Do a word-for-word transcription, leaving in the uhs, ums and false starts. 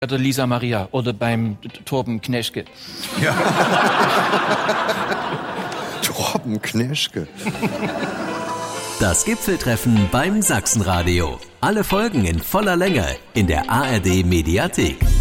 der Lisa Maria oder beim Torben Kneschke. Ja. Torben Kneschke. Das Gipfeltreffen beim Sachsenradio. Alle Folgen in voller Länge in der A R D Mediathek.